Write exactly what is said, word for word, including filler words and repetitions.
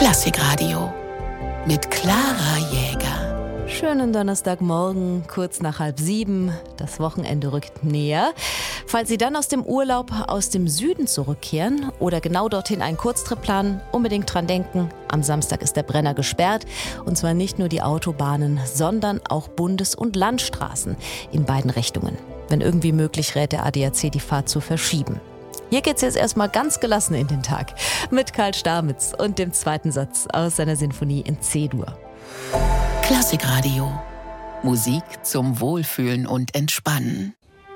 Klassikradio mit Clara Jäger. Schönen Donnerstagmorgen, kurz nach halb sieben. Das Wochenende rückt näher. Falls Sie dann aus dem Urlaub aus dem Süden zurückkehren oder genau dorthin einen Kurztrip planen, unbedingt dran denken, am Samstag ist der Brenner gesperrt. Und zwar nicht nur die Autobahnen, sondern auch Bundes- und Landstraßen in beiden Richtungen. Wenn irgendwie möglich, rät der A D A C, die Fahrt zu verschieben. Hier geht's jetzt erstmal ganz gelassen in den Tag mit Karl Stamitz und dem zweiten Satz aus seiner Sinfonie in C-Dur. Klassikradio. Musik zum Wohlfühlen und Entspannen.